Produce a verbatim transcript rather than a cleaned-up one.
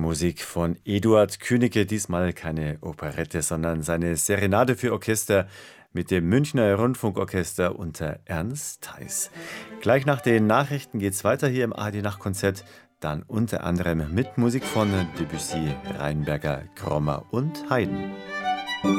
Musik von Eduard Künigke, diesmal keine Operette, sondern seine Serenade für Orchester mit dem Münchner Rundfunkorchester unter Ernst Theis. Gleich nach den Nachrichten geht's weiter hier im A R D-Nachtkonzert, dann unter anderem mit Musik von Debussy, Rheinberger, Krommer und Haydn.